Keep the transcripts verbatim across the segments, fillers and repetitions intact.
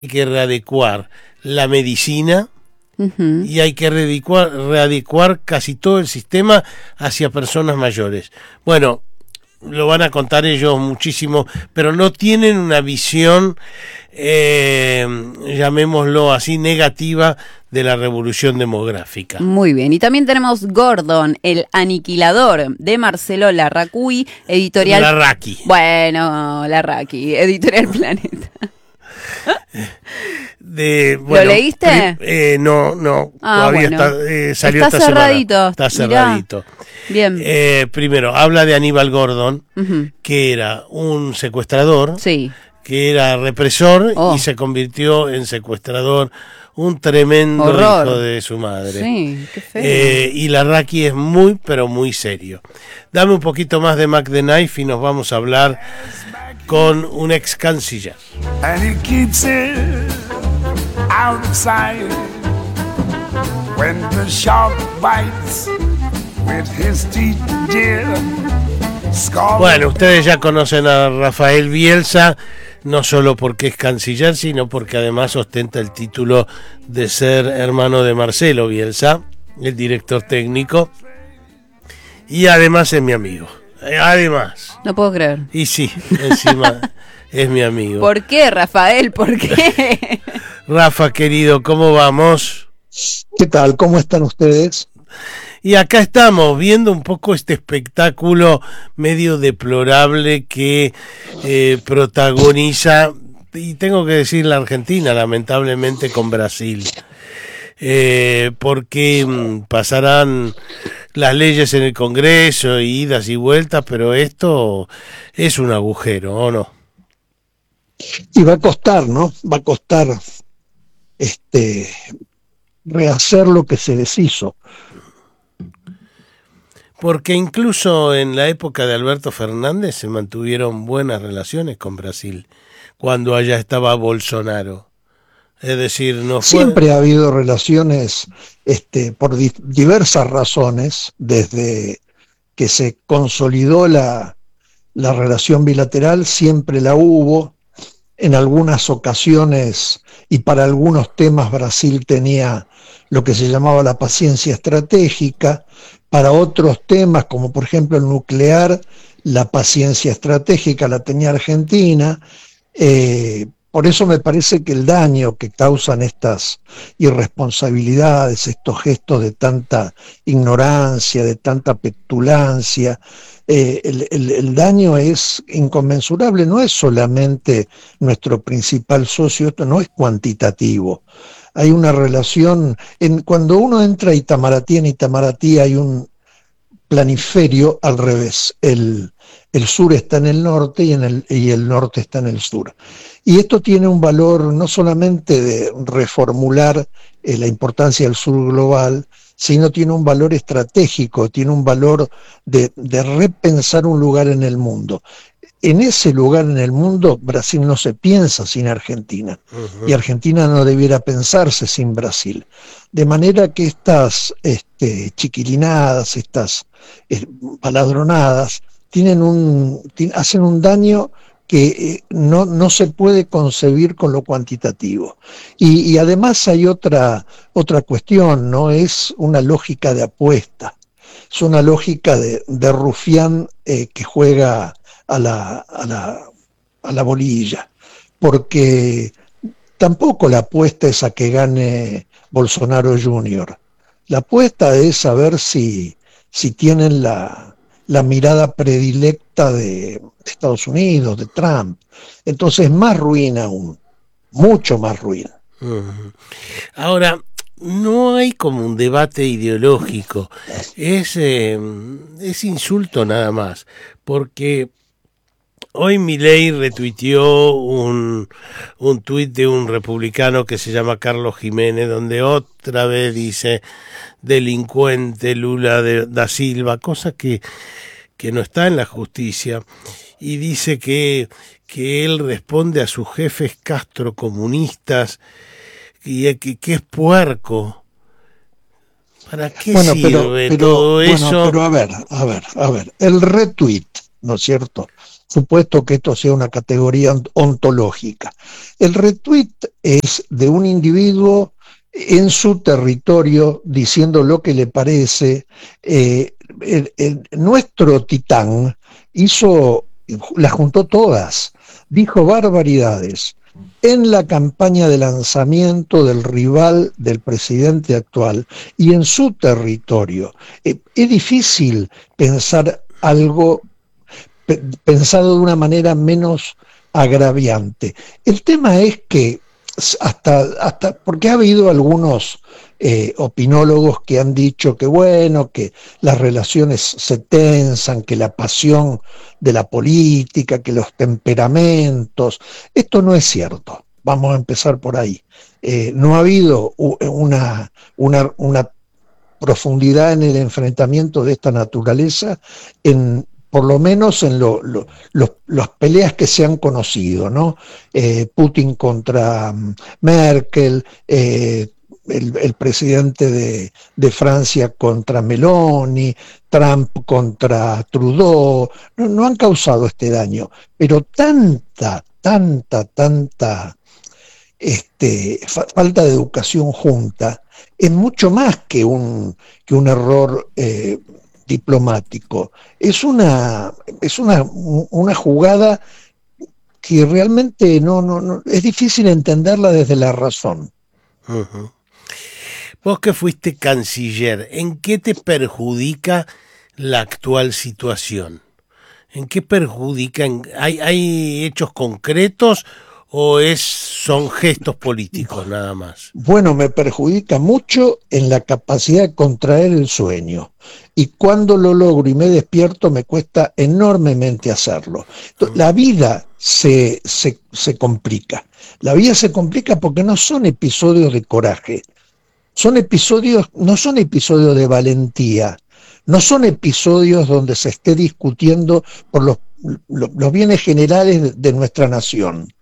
hay que readecuar la medicina Uh-huh. y hay que readecuar, readecuar casi todo el sistema hacia personas mayores. Bueno, lo van a contar ellos muchísimo, pero no tienen una visión, eh, llamémoslo así, negativa de la revolución demográfica. Muy bien, y también tenemos Gordon, el aniquilador, de Marcelo Larraqui, editorial... Larraqui. Bueno, Larraqui, editorial Planeta. De, bueno, ¿Lo leíste? Pri- eh, no, no, Ah, todavía bueno. está, eh, salió Está esta cerradito, semana. Está cerradito. Bien. Eh, primero, habla de Aníbal Gordon, Uh-huh. que era un secuestrador, Sí. que era represor Oh. y se convirtió en secuestrador, un tremendo Horror. hijo de su madre. Sí, qué feo. Eh, y Larraqui es muy, pero muy serio. Dame un poquito más de Mac the Knife y nos vamos a hablar con un ex canciller. And he keeps it out of sight when the shark bites with his teeth, dear. Scarlet. Bueno, ustedes ya conocen a Rafael Bielsa, no solo porque es canciller, sino porque además ostenta el título de ser hermano de Marcelo Bielsa, el director técnico, y además es mi amigo. Eh, Además, No puedo creer. y sí, encima es mi amigo. ¿Por qué, Rafael? ¿Por qué? Rafa, querido, ¿cómo vamos? ¿Qué tal? ¿Cómo están ustedes? Y acá estamos viendo un poco este espectáculo medio deplorable que eh, protagoniza, y tengo que decir la Argentina, lamentablemente, con Brasil. Eh, porque mm, pasarán las leyes en el Congreso, y idas y vueltas, pero esto es un agujero, ¿o no? Y va a costar, ¿no? Va a costar este rehacer lo que se deshizo. Porque incluso en la época de Alberto Fernández se mantuvieron buenas relaciones con Brasil, cuando allá estaba Bolsonaro. Es decir, no fue... Siempre ha habido relaciones este, por di- diversas razones, desde que se consolidó la, la relación bilateral, siempre la hubo. En algunas ocasiones y para algunos temas Brasil tenía lo que se llamaba la paciencia estratégica. Para otros temas, como por ejemplo el nuclear, la paciencia estratégica la tenía Argentina. Eh, por eso me parece que el daño que causan estas irresponsabilidades, estos gestos de tanta ignorancia, de tanta petulancia, eh, el, el, el daño es inconmensurable. No es solamente nuestro principal socio, esto no es cuantitativo. Hay una relación, en, cuando uno entra a Itamaraty, en Itamaraty hay un planiferio al revés, el, el sur está en el norte y, en el, y el norte está en el sur. Y esto tiene un valor no solamente de reformular eh, la importancia del sur global, sino tiene un valor estratégico, tiene un valor de, de repensar un lugar en el mundo. En ese lugar en el mundo, Brasil no se piensa sin Argentina, uh-huh. y Argentina no debiera pensarse sin Brasil. De manera que estas este, chiquilinadas, estas eh, paladronadas, tienen un, tienen, hacen un daño que eh, no, no se puede concebir con lo cuantitativo. Y, y además hay otra, otra cuestión, ¿no? Es una lógica de apuesta, es una lógica de, de rufián eh, que juega a la, a la, a la bolilla, porque tampoco la apuesta es a que gane Bolsonaro junior La apuesta es a ver si, si tienen la, la mirada predilecta de, de Estados Unidos, de Trump. Entonces más ruin aún, mucho más ruin. Uh-huh. Ahora, no hay como un debate ideológico, es, eh, es insulto nada más, porque hoy Milei retuiteó un, un tuit de un republicano que se llama Carlos Jiménez, donde otra vez dice delincuente Lula de, da Silva, cosa que, que no está en la justicia, y dice que, que él responde a sus jefes castrocomunistas y que, que es puerco. ¿Para qué bueno, sirve pero, pero, todo bueno, eso? Pero a ver, a ver, a ver, el retweet, ¿no es cierto?, supuesto que esto sea una categoría ontológica. El retweet es de un individuo en su territorio diciendo lo que le parece. Eh, el, el, nuestro titán hizo, las juntó todas, dijo barbaridades en la campaña de lanzamiento del rival del presidente actual y en su territorio. Eh, es difícil pensar algo pe- pensado de una manera menos agraviante. El tema es que hasta, hasta porque ha habido algunos eh, opinólogos que han dicho que bueno, que las relaciones se tensan, que la pasión de la política, que los temperamentos. Esto no es cierto. Vamos a empezar por ahí. Eh, no ha habido una, una, una profundidad en el enfrentamiento de esta naturaleza, en, por lo menos en lo, lo, los, las peleas que se han conocido, ¿no? Eh, Putin contra Merkel, eh, el, el presidente de, de Francia contra Meloni, Trump contra Trudeau, no, no han causado este daño, pero tanta, tanta, tanta este, fa- falta de educación junta es mucho más que un, que un error eh, diplomático. Es una, es una, una jugada que realmente no, no, no, es difícil entenderla desde la razón. Uh-huh. Vos que fuiste canciller, ¿en qué te perjudica la actual situación? ¿En qué perjudica? ¿Hay, hay hechos concretos o es, son gestos políticos nada más? Bueno, me perjudica mucho en la capacidad de contraer el sueño. Y cuando lo logro y me despierto, me cuesta enormemente hacerlo. Entonces, la vida se, se, se complica. La vida se complica porque no son episodios de coraje. Son episodios, no son episodios de valentía. No son episodios donde se esté discutiendo por los, los, los bienes generales de, de nuestra nación.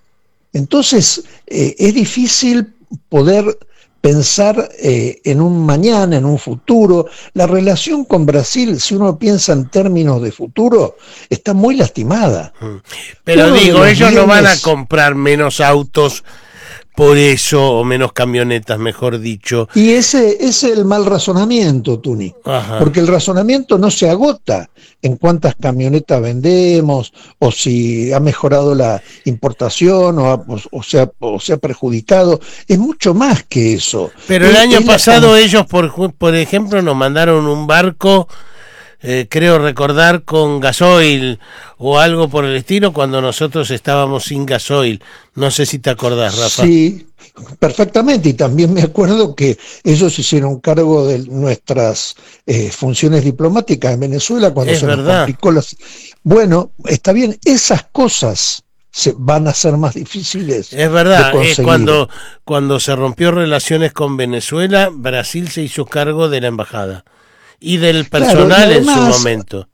Entonces, eh, es difícil poder pensar eh, en un mañana, en un futuro. La relación con Brasil, si uno piensa en términos de futuro, está muy lastimada. Pero Uno digo, ellos bienes... no van a comprar menos autos por eso, o menos camionetas, mejor dicho. Y ese, ese es el mal razonamiento, Tuni. Ajá. Porque el razonamiento no se agota en cuántas camionetas vendemos, o si ha mejorado la importación, o, ha, o, sea, o se ha perjudicado. Es mucho más que eso. Pero el es, año es pasado la... ellos, por, por ejemplo, nos mandaron un barco, eh, creo recordar, con gasoil o algo por el estilo, cuando nosotros estábamos sin gasoil. No sé si te acordás, Rafa. Sí, perfectamente. Y también me acuerdo que ellos hicieron cargo de nuestras eh, funciones diplomáticas en Venezuela cuando es se verdad. nos complicó las... Bueno, está bien, esas cosas se van a ser más difíciles. Es verdad, es cuando, cuando se rompió relaciones con Venezuela, Brasil se hizo cargo de la embajada y del personal, claro, y además, en su momento.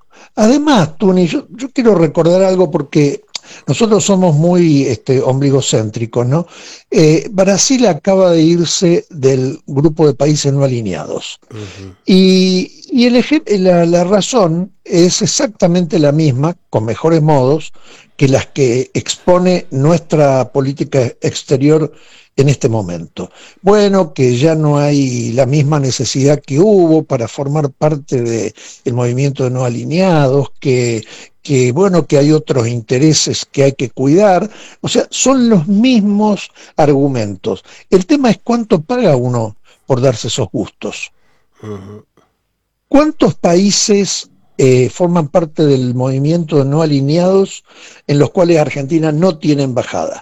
Además, Tuni, yo, yo quiero recordar algo porque nosotros somos muy este, ombligocéntricos, ¿no? Eh, Brasil acaba de irse del grupo de países no alineados. Uh-huh. Y, y el ej- la, la razón es exactamente la misma, con mejores modos, que las que expone nuestra política exterior en este momento. Bueno, que ya no hay la misma necesidad que hubo para formar parte de, del movimiento de no alineados, que, que bueno, que hay otros intereses que hay que cuidar. O sea, son los mismos argumentos. El tema es cuánto paga uno por darse esos gustos. Uh-huh. ¿Cuántos países eh, forman parte del movimiento de no alineados en los cuales Argentina no tiene embajada?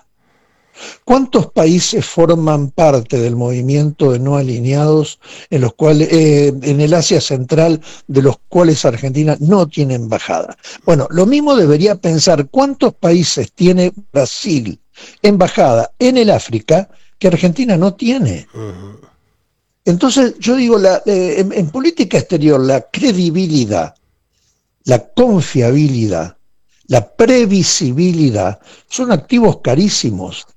¿Cuántos países forman parte del movimiento de no alineados en los cuales eh, en el Asia Central de los cuales Argentina no tiene embajada? Bueno, lo mismo debería pensar cuántos países tiene Brasil embajada en el África que Argentina no tiene. Uh-huh. Entonces, yo digo, la, eh, en, en política exterior, la credibilidad, la confiabilidad, la previsibilidad son activos carísimos.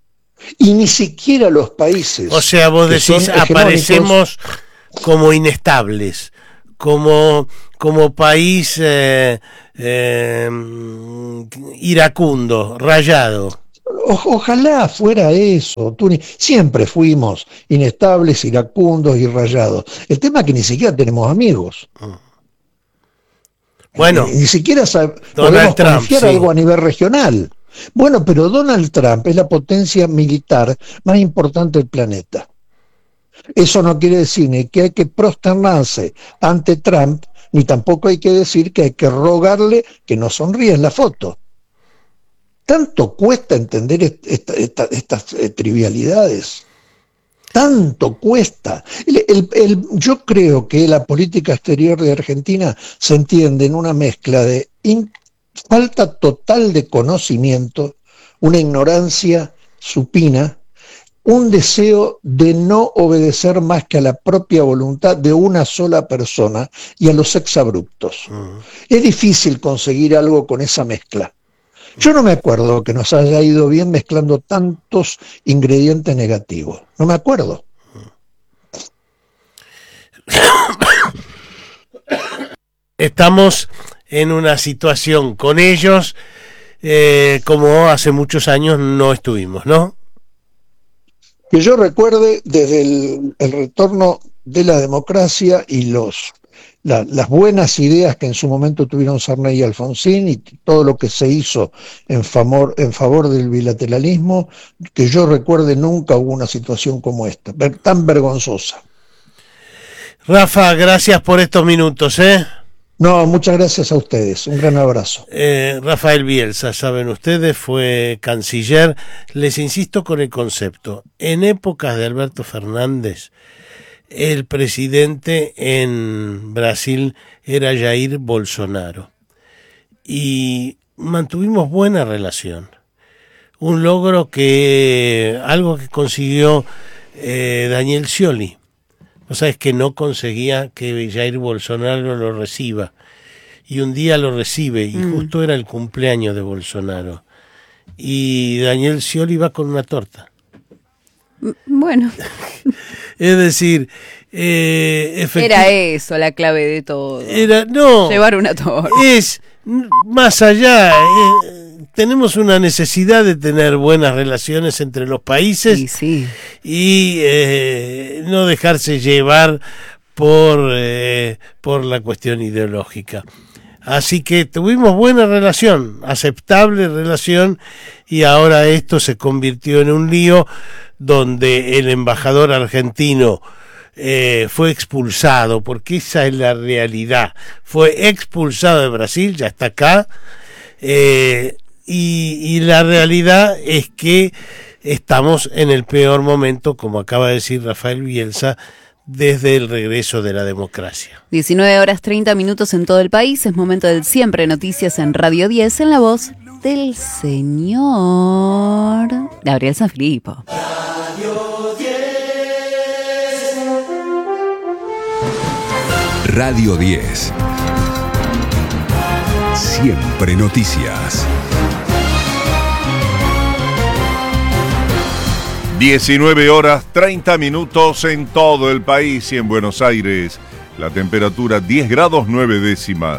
Y ni siquiera los países. O sea, vos decís, aparecemos como inestables, como, como país eh, eh, iracundo, rayado. O, ojalá fuera eso, Tuni. Siempre fuimos inestables, iracundos y rayados. El tema es que ni siquiera tenemos amigos. Bueno, ni, ni siquiera sab- Donald podemos Trump, confiar sí. algo a nivel regional. Bueno, pero Donald Trump es la potencia militar más importante del planeta. Eso no quiere decir ni que hay que prosternarse ante Trump, ni tampoco hay que decir que hay que rogarle que no sonríe en la foto. Tanto cuesta entender est- esta- esta- estas eh, trivialidades. Tanto cuesta. El- el- el- yo creo que la política exterior de Argentina se entiende en una mezcla de in- falta total de conocimiento, una ignorancia supina, un deseo de no obedecer más que a la propia voluntad de una sola persona y a los exabruptos. Uh-huh. Es difícil conseguir algo con esa mezcla. Yo no me acuerdo que nos haya ido bien mezclando tantos ingredientes negativos. No me acuerdo. Estamos en una situación con ellos eh, como hace muchos años no estuvimos, ¿no? Que yo recuerde, desde el, el retorno de la democracia y los La, las buenas ideas que en su momento tuvieron Sarney y Alfonsín y todo lo que se hizo en favor, en favor del bilateralismo, que yo recuerde nunca hubo una situación como esta, tan vergonzosa. Rafa, gracias por estos minutos, ¿eh? No, muchas gracias a ustedes, un gran abrazo. Eh, Rafael Bielsa, saben ustedes, fue canciller. Les insisto con el concepto, en épocas de Alberto Fernández, el presidente en Brasil era Jair Bolsonaro y mantuvimos buena relación, un logro que algo que consiguió eh, Daniel Scioli. O sea, es que no conseguía que Jair Bolsonaro lo reciba y un día lo recibe y mm. justo era el cumpleaños de Bolsonaro y Daniel Scioli va con una torta. Bueno. Es decir, eh, efecti- era eso la clave de todo. Era, no, llevar una torta. Es más allá. Eh, tenemos una necesidad de tener buenas relaciones entre los países sí, sí. y eh, no dejarse llevar por eh, por la cuestión ideológica. Así que tuvimos buena relación, aceptable relación, y ahora esto se convirtió en un lío donde el embajador argentino eh, fue expulsado, porque esa es la realidad. Fue expulsado de Brasil, ya está acá, eh, y, y la realidad es que estamos en el peor momento, como acaba de decir Rafael Bielsa, desde el regreso de la democracia. diecinueve horas treinta minutos en todo el país. Es momento del Siempre Noticias en Radio diez, en la voz del señor Gabriel Sanfilippo. Radio diez. Radio diez. Siempre Noticias. diecinueve horas treinta minutos en todo el país y en Buenos Aires. La temperatura diez grados nueve décimas.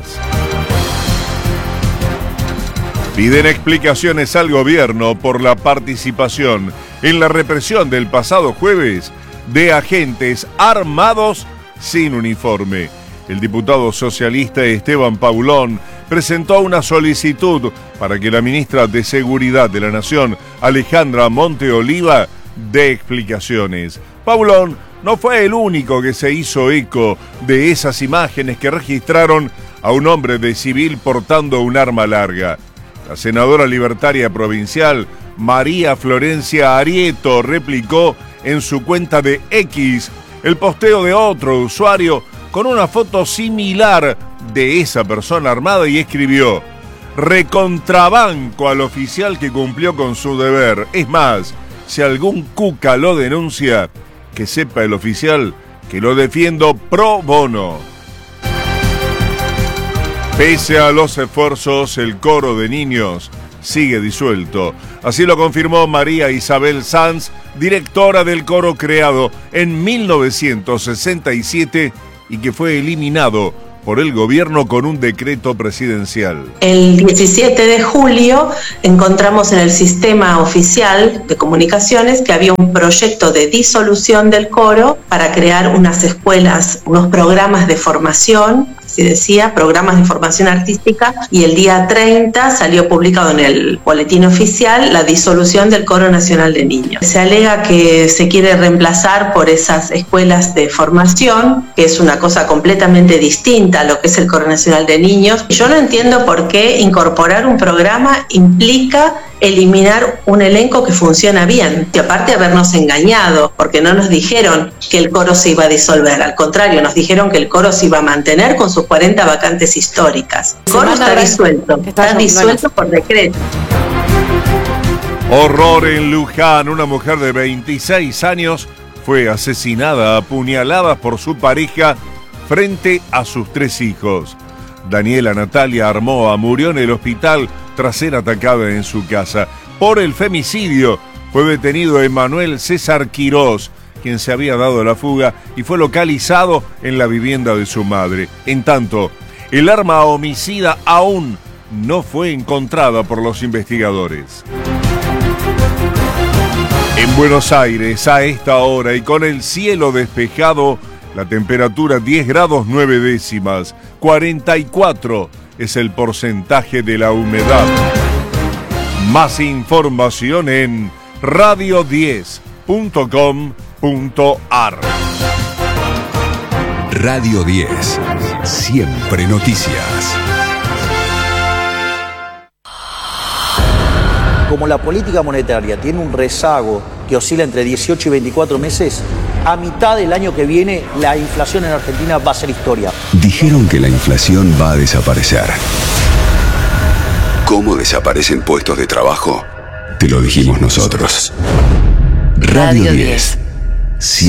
Piden explicaciones al gobierno por la participación en la represión del pasado jueves de agentes armados sin uniforme. El diputado socialista Esteban Paulón presentó una solicitud para que la ministra de Seguridad de la Nación, Alejandra Monteoliva, dé explicaciones. Paulón no fue el único que se hizo eco de esas imágenes que registraron a un hombre de civil portando un arma larga. La senadora libertaria provincial, María Florencia Arieto, replicó en su cuenta de X el posteo de otro usuario con una foto similar de esa persona armada y escribió: recontrabanco al oficial que cumplió con su deber. Es más, si algún cuca lo denuncia, que sepa el oficial que lo defiendo pro bono. Pese a los esfuerzos, el coro de niños sigue disuelto. Así lo confirmó María Isabel Sanz, directora del coro creado en mil novecientos sesenta y siete y que fue eliminado por el gobierno con un decreto presidencial. El diecisiete de julio encontramos en el sistema oficial de comunicaciones que había un proyecto de disolución del coro para crear unas escuelas, unos programas de formación, así decía, programas de formación artística, y el día treinta salió publicado en el boletín oficial la disolución del Coro Nacional de Niños. Se alega que se quiere reemplazar por esas escuelas de formación, que es una cosa completamente distinta a lo que es el Coro Nacional de Niños. Yo no entiendo por qué incorporar un programa implica eliminar un elenco que funciona bien, y aparte habernos engañado, porque no nos dijeron que el coro se iba a disolver, al contrario, nos dijeron que el coro se iba a mantener con sus cuarenta vacantes históricas. El coro está disuelto, está disuelto por decreto. Horror en Luján, una mujer de veintiséis años fue asesinada a puñaladas por su pareja frente a sus tres hijos. Daniela Natalia Armoa murió en el hospital tras ser atacada en su casa. Por el femicidio fue detenido Emanuel César Quirós, quien se había dado la fuga y fue localizado en la vivienda de su madre. En tanto, el arma homicida aún no fue encontrada por los investigadores. En Buenos Aires, a esta hora y con el cielo despejado, la temperatura diez grados nueve décimas, cuarenta y cuatro es el porcentaje de la humedad. Más información en radio diez punto com punto ar. Radio diez, siempre noticias. Como la política monetaria tiene un rezago que oscila entre dieciocho y veinticuatro meses, a mitad del año que viene la inflación en Argentina va a ser historia. Dijeron que la inflación va a desaparecer. ¿Cómo desaparecen puestos de trabajo? Te lo dijimos nosotros. Radio diez.